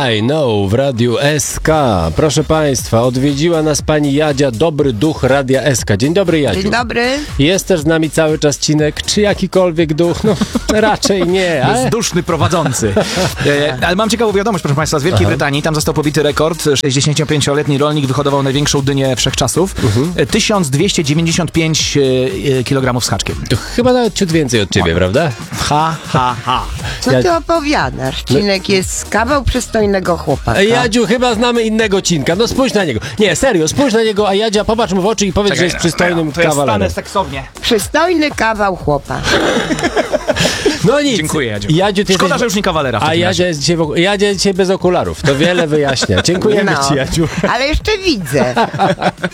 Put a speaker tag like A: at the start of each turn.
A: I Know w Radiu SK. Proszę Państwa, odwiedziła nas pani Jadzia, dobry duch Radia SK. Dzień dobry, Jadziu.
B: Dzień dobry.
A: Jest też z nami cały czas Cinek, czy jakikolwiek duch? No, raczej nie. Ale...
C: Bezduszny prowadzący. Ale mam ciekawą wiadomość, proszę Państwa, z Wielkiej Brytanii. Tam został pobity rekord. 65-letni rolnik wyhodował największą dynię wszechczasów. 1295 kg z haczkiem.
A: To chyba nawet ciut więcej od ciebie, prawda?
C: Ha, ha, ha.
B: Co ty opowiadasz? Cinek jest kawał przystojnego chłopaka.
A: Jadziu, chyba znamy innego Cinka. No spójrz na niego. Nie, serio, spójrz na niego, a Jadzia, popatrz mu w oczy i powiedz, że jest przystojnym kawalerem.
C: Ja seksownie.
B: Przystojny kawał chłopa.
A: No nic.
C: Dziękuję, Jadziu.
A: Jadziu, ty
C: Szkoda,
A: jesteś...
C: że już nie kawalera w
A: A
C: takim razie.
A: Jadzia jest dzisiaj, Jadzia jest dzisiaj bez okularów. To wiele wyjaśnia. Dziękujemy
B: No,
A: ci, Jadziu.
B: ale jeszcze widzę.